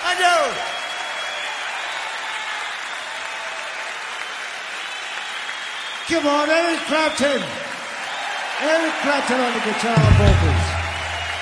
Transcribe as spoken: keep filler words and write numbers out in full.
I know. Come on, Eric Clapton. Eric Clapton on the guitar and vocals.